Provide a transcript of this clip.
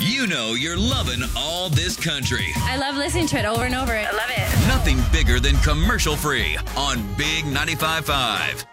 You know you're loving all this country. I love listening to it over and over. I love it. Nothing bigger than commercial free on Big 95.5.